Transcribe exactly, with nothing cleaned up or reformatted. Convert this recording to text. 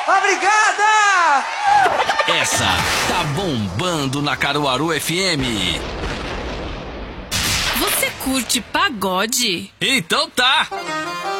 Obrigada! Essa tá bombando na Caruaru F M. Você curte pagode? Então tá!